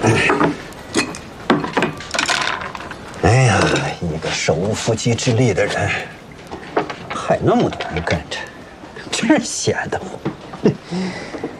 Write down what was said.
哎呀，一个手无缚鸡之力的人，还那么多人跟着，真是闲得慌。